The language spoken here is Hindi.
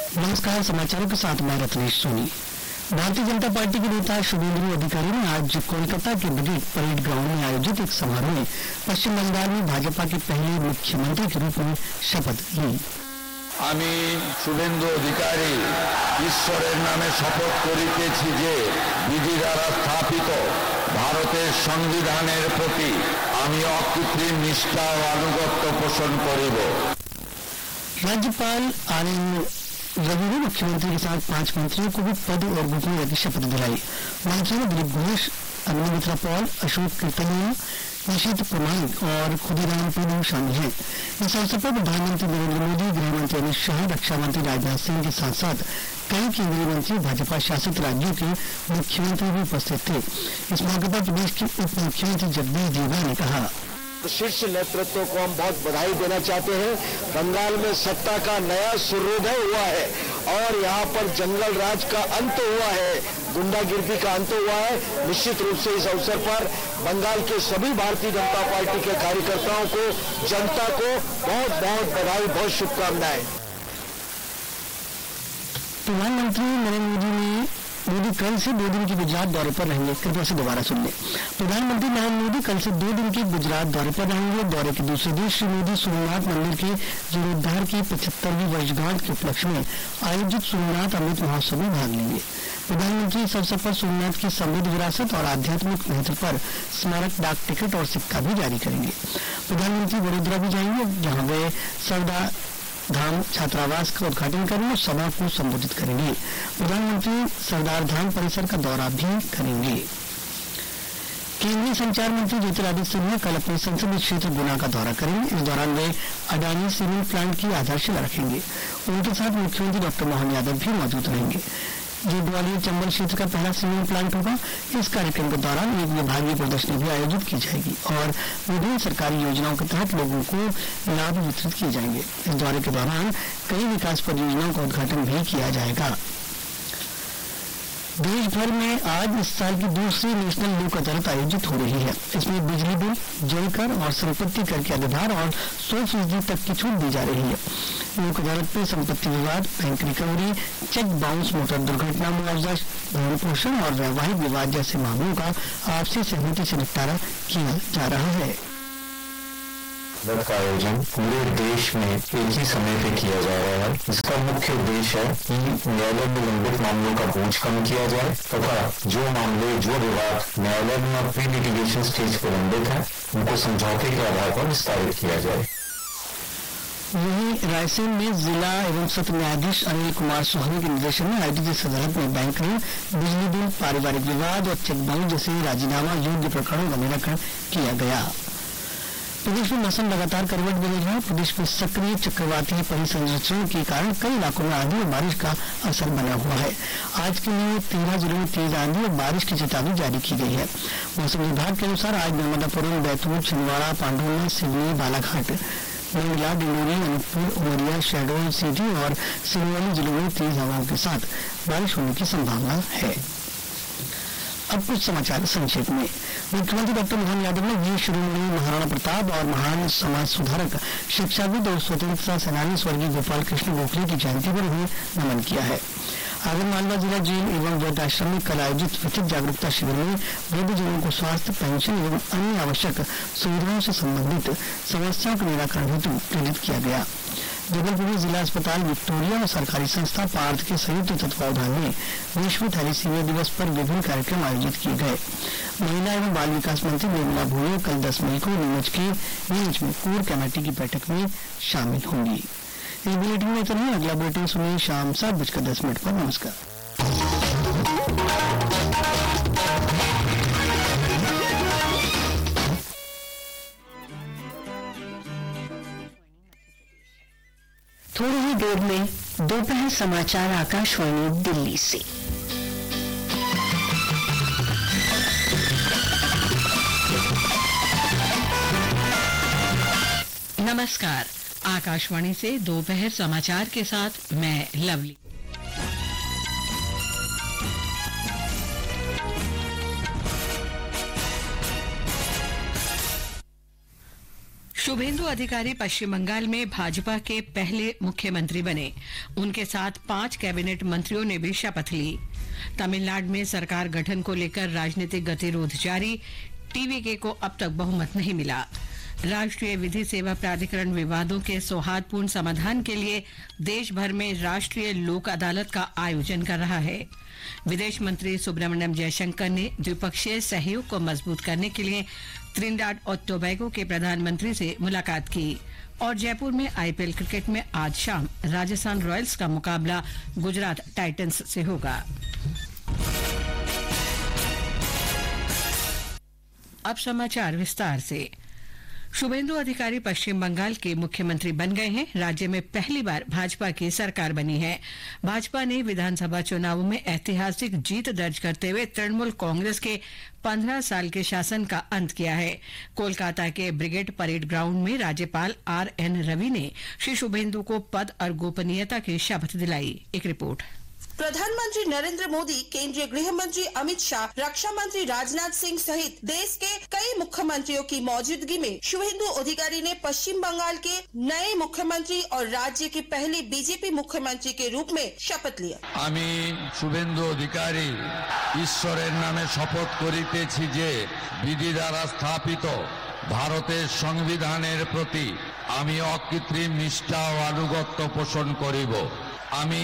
नमस्कार, समाचारों के साथ मैं रत्नेश सोनी। भारतीय जनता पार्टी के नेता शुभेंदु अधिकारी ने आज कोलकाता के ब्रिगेड परेड ग्राउंड में आयोजित एक समारोह में पश्चिम बंगाल में भाजपा के पहले मुख्यमंत्री के रूप में शपथ ली। আমি শুভেন্দু অধিকারী ঈশ্বরের নামে শপথ করিতেছি যে বিধি দ্বারা স্থাপিত ভারতের সংবিধানের প্রতি আমি অকৃত্রিম নিষ্ঠা ও আনুগত্য পোষণ করিব। राज्यपाल आनंद रवि ने मुख्यमंत्री के साथ 5 मंत्रियों को भी पद और गोपनीयता की शपथ दिलाई। मंत्रियों में दिलीप घोष, अग्निमित्रा पॉल, अशोक कीर्तनिया, निशित प्रमाणिक और खुदीराम टूडू शामिल हैं। इस अवसर पर प्रधानमंत्री नरेंद्र मोदी, गृह मंत्री अमित शाह, रक्षा मंत्री राजनाथ सिंह के साथ साथ कई केंद्रीय मंत्री, भाजपा शासित राज्यों के मुख्यमंत्री भी उपस्थित थे। इस मौके पर प्रदेश के उप मुख्यमंत्री जगदीश देवड़ा ने कहा, शीर्ष नेतृत्व को हम बहुत बधाई देना चाहते हैं। बंगाल में सत्ता का नया सूर्योदय हुआ है और यहाँ पर जंगल राज का अंत हुआ है, गुंडागिर्दी का अंत हुआ है। निश्चित रूप से इस अवसर पर बंगाल के सभी भारतीय जनता पार्टी के कार्यकर्ताओं को, जनता को बहुत बहुत बधाई, बहुत शुभकामनाएं। प्रधानमंत्री नरेंद्र मोदी कल से 2 दिन के गुजरात दौरे पर रहेंगे। कृपया से दोबारा सुन लें। प्रधानमंत्री नरेंद्र मोदी कल से 2 दिन के गुजरात दौरे पर रहेंगे। दौरे के दूसरे दिन श्री मोदी सोमनाथ मंदिर के जीर्णोद्धार की 75वीं वर्षगांठ के उपलक्ष्य में आयोजित सोमनाथ अमृत महोत्सव में भाग लेंगे। प्रधानमंत्री इस अवसर पर सोमनाथ की समृद्ध विरासत और आध्यात्मिक महत्व पर स्मारक डाक टिकट और सिक्का भी जारी करेंगे। प्रधानमंत्री वडोदरा भी जाएंगे, जहां वे सरदार धाम छात्रावास का उद्घाटन करेंगे और सभा को संबोधित करेंगे। प्रधानमंत्री सरदार धाम परिसर का दौरा भी करेंगे। केंद्रीय संचार मंत्री ज्योतिरादित्य सिंधिया कल अपने संसदीय क्षेत्र गुना का दौरा करेंगे। इस दौरान वे अडानी सीमेंट प्लांट की आधारशिला रखेंगे। उनके साथ मुख्यमंत्री डॉक्टर मोहन यादव भी मौजूद रहेंगे। ये ग्वालियर चंबल क्षेत्र का पहला सीमेंट प्लांट होगा। इस कार्यक्रम के दौरान एक विभागीय प्रदर्शनी भी आयोजित की जाएगी और विभिन्न सरकारी योजनाओं के तहत लोगों को लाभ वितरित किए जाएंगे। इस दौरे के दौरान कई विकास परियोजनाओं का उद्घाटन भी किया जाएगा। देश भर में आज इस साल की दूसरी नेशनल लोक अदालत आयोजित हो रही है। इसमें बिजली बिल, जल कर और संपत्ति कर के अधिभार और 100% तक की छूट दी जा रही है। लोक अदालत में संपत्ति विवाद, bank recovery, cheque bounce, motor दुर्घटना मुआवजा, भरण पोषण और वैवाहिक विवाद जैसे मामलों का आपसी सहमति से निपटारा किया जा रहा है। अदालत का आयोजन पूरे देश में एक ही समय पे किया जा रहा है। इसका मुख्य उद्देश्य है कि न्यायालय में लंबित मामलों का बोझ कम किया जाए तथा जो मामले, जो विवाद न्यायालय में प्री लिटिगेशन स्टेज पर लंबित है, उनको समझौते के आधार पर निस्तारित किया जाए। वहीं रायसेन में जिला एवं सत्र न्यायाधीश अनिल कुमार सोहानी के निर्देशन में आयोजित इस अदालत में बैंक ऋण, बिजली बिल, पारिवारिक विवाद और चेक बाउंस जैसे राजीनामा योग्य प्रकरणों का निराकरण किया गया। प्रदेश में मौसम लगातार करवट बदल रहा है। प्रदेश में सक्रिय चक्रवाती परिसंचरण के कारण कई इलाकों में आंधी और बारिश का असर बना हुआ है। आज के लिए 13 जिलों में तेज आंधी और बारिश की चेतावनी जारी की गई है। मौसम विभाग के अनुसार आज नर्मदापुरम, बैतूल, छिंदवाड़ा, पांडुआ, सिवनी, बालाघाट, मंडला, डिंडोरी, अनूपपुर, उमरिया, शहडोल, सीधी और सिंगरौली जिलों में तेज हवाओं के साथ बारिश होने की संभावना है। अब कुछ समाचार संक्षेप में। मुख्यमंत्री डॉक्टर मोहन यादव ने वीर शिरोमणि महाराणा प्रताप और महान समाज सुधारक, शिक्षाविद और स्वतंत्रता सेनानी स्वर्गीय गोपाल कृष्ण गोखले की जयंती पर उन्हें नमन किया है। आगरमालवा जिला जेल एवं वृद्धाश्रम में कल आयोजित विधिक जागरूकता शिविर में वृद्धजनों को स्वास्थ्य, पेंशन एवं अन्य आवश्यक सुविधाओं से संबंधित समस्याओं के निराकरण हेतु प्रेरित किया गया। जबलपुर में जिला अस्पताल विक्टोरिया और सरकारी संस्था पार्थ के संयुक्त तत्वावधान में विश्व थैलेसीमिया दिवस पर विभिन्न कार्यक्रम आयोजित किए गए। महिला एवं बाल विकास मंत्री निर्मला भूयो कल 10 मई को नीमच में कोर कमेटी की बैठक में शामिल होंगी। इस बुलेटिन में इतना ही। अगला बुलेटिन सुनिए शाम 7:10 पर। नमस्कार। थोड़ी ही देर में दोपहर समाचार आकाशवाणी दिल्ली से। नमस्कार, आकाशवाणी से दोपहर समाचार के साथ मैं लवली। शुभेंदु अधिकारी पश्चिम बंगाल में भाजपा के पहले मुख्यमंत्री बने। उनके साथ 5 कैबिनेट मंत्रियों ने भी शपथ ली। तमिलनाडु में सरकार गठन को लेकर राजनीतिक गतिरोध जारी। टीवीके को अब तक बहुमत नहीं मिला। राष्ट्रीय विधि सेवा प्राधिकरण विवादों के सौहार्दपूर्ण समाधान के लिए देश भर में राष्ट्रीय लोक अदालत का आयोजन कर रहा है। विदेश मंत्री सुब्रमण्यम जयशंकर ने द्विपक्षीय सहयोग को मजबूत करने के लिए त्रिनिदाद और टोबैगो के प्रधानमंत्री से मुलाकात की। और जयपुर में आईपीएल क्रिकेट में आज शाम राजस्थान रॉयल्स का मुकाबला गुजरात टाइटंस से होगा। अब समाचार विस्तार से। शुभेंदु अधिकारी पश्चिम बंगाल के मुख्यमंत्री बन गए हैं। राज्य में पहली बार भाजपा की सरकार बनी है। भाजपा ने विधानसभा चुनावों में ऐतिहासिक जीत दर्ज करते हुए तृणमूल कांग्रेस के 15 साल के शासन का अंत किया है। कोलकाता के ब्रिगेड परेड ग्राउंड में राज्यपाल RN रवि ने श्री शुभेंदु को पद और गोपनीयता की शपथ दिलाई। एक रिपोर्ट। प्रधानमंत्री नरेंद्र मोदी, केंद्रीय गृह मंत्री अमित शाह, रक्षा मंत्री राजनाथ सिंह सहित देश के कई मुख्यमंत्रियों की मौजूदगी में शुभेंदु अधिकारी ने पश्चिम बंगाल के नए मुख्यमंत्री और राज्य के पहले बीजेपी मुख्यमंत्री के रूप में शपथ लिया। আমি শুভেন্দু অধিকারী ঈশ্বরের নামে শপথ করিতেছি যে বিধি দ্বারা স্থাপিত ভারতের সংবিধানের প্রতি আমি অকৃত্রিম নিষ্ঠা ও আনুগত্য পোষণ করিব। আমি